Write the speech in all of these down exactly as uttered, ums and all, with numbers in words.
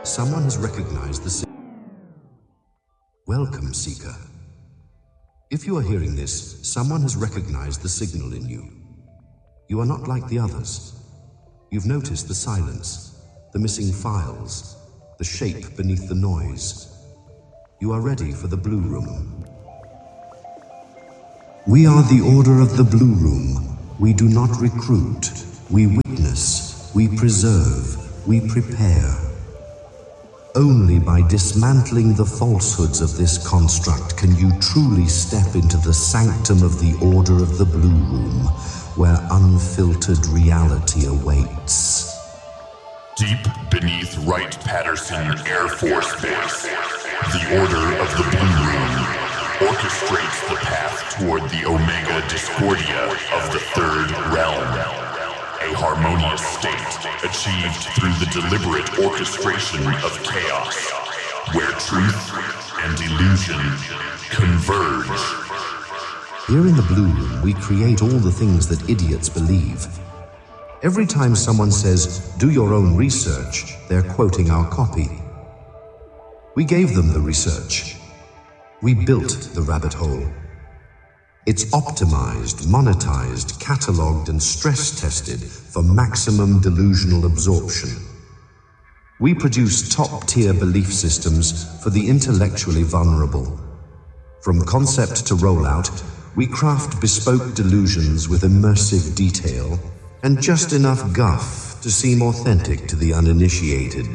Someone has recognized the signal. Welcome, Seeker. If you are hearing this, someone has recognized the signal in you. You are not like the others. You've noticed the silence, the missing files, the shape beneath the noise. You are ready for the Blue Room. We are the Order of the Blue Room. We do not recruit. We witness. We preserve. We prepare. Only by dismantling the falsehoods of this construct can you truly step into the sanctum of the Order of the Blue Room, where unfiltered reality awaits. Deep beneath Wright-Patterson Air Force Base, the Order of the Blue Room orchestrates the path toward the Omega Discordia of the Third Realm. A harmonious state achieved through the deliberate orchestration of chaos, where truth and illusion converge. Here in the Blue Room, we create all the things that idiots believe. Every time someone says, do your own research, they're quoting our copy. We gave them the research. We built the rabbit hole. It's optimized, monetized, cataloged, and stress-tested for maximum delusional absorption. We produce top-tier belief systems for the intellectually vulnerable. From concept to rollout, we craft bespoke delusions with immersive detail and just enough guff to seem authentic to the uninitiated.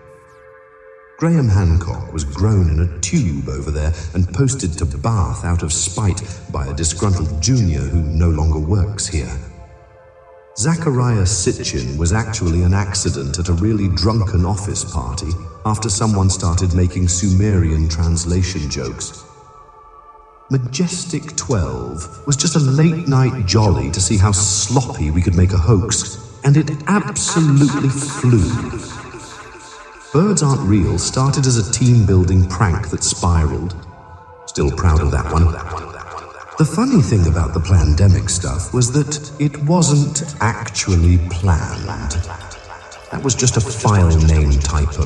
Graham Hancock was grown in a tube over there and posted to Bath out of spite by a disgruntled junior who no longer works here. Zachariah Sitchin was actually an accident at a really drunken office party after someone started making Sumerian translation jokes. Majestic twelve was just a late-night jolly to see how sloppy we could make a hoax, and it absolutely flew. Birds Aren't Real started as a team-building prank that spiraled. Still proud of that one. The funny thing about the Plandemic stuff was that it wasn't actually planned. That was just a file name typo.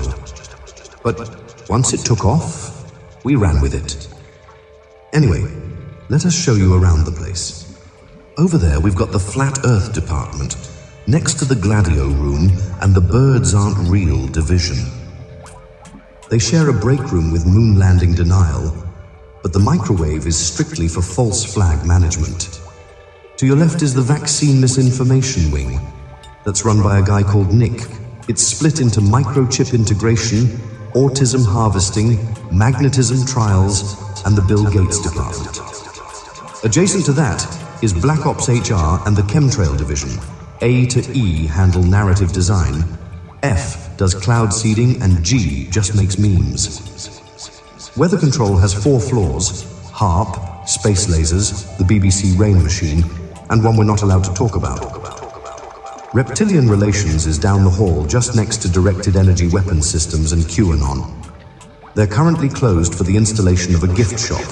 But once it took off, we ran with it. Anyway, let us show you around the place. Over there we've got the Flat Earth Department, next to the Gladio Room and the Birds Aren't Real division. They share a break room with moon landing denial, but the microwave is strictly for false flag management. To your left is the Vaccine Misinformation Wing. That's run by a guy called Nick. It's split into microchip integration, autism harvesting, magnetism trials, and the Bill Gates Department. Adjacent to that is Black Ops H R and the Chemtrail Division. A to E handle narrative design, F does cloud seeding, and G just makes memes. Weather Control has four floors: HARP, space lasers, the B B C Rain Machine, and one we're not allowed to talk about. Reptilian Relations is down the hall just next to Directed Energy Weapon Systems and QAnon. They're currently closed for the installation of a gift shop.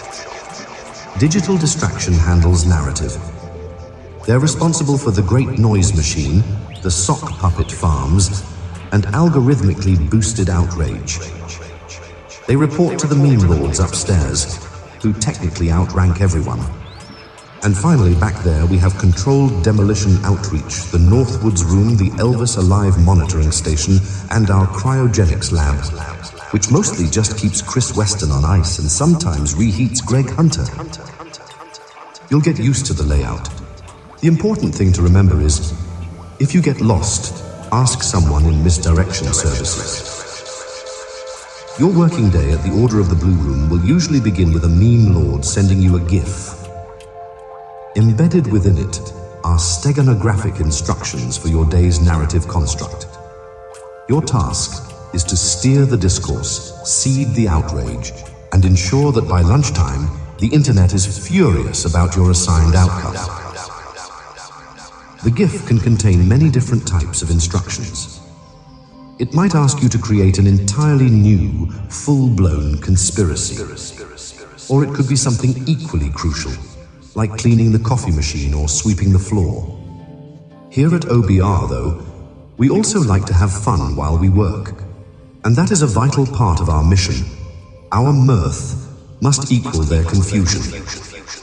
Digital Distraction handles narrative. They're responsible for the Great Noise Machine, the Sock Puppet Farms, and algorithmically boosted outrage. They report to the meme lords upstairs, who technically outrank everyone. And finally, back there, we have Controlled Demolition Outreach, the Northwoods Room, the Elvis Alive Monitoring Station, and our Cryogenics Lab, which mostly just keeps Chris Weston on ice and sometimes reheats Greg Hunter. You'll get used to the layout. The important thing to remember is, if you get lost, ask someone in misdirection services. Your working day at the Order of the Blue Room will usually begin with a meme lord sending you a GIF. Embedded within it are steganographic instructions for your day's narrative construct. Your task is to steer the discourse, seed the outrage, and ensure that by lunchtime, the internet is furious about your assigned outcome. The GIF can contain many different types of instructions. It might ask you to create an entirely new, full-blown conspiracy. Or it could be something equally crucial, like cleaning the coffee machine or sweeping the floor. Here at O B R, though, we also like to have fun while we work. And that is a vital part of our mission. Our mirth must equal their confusion.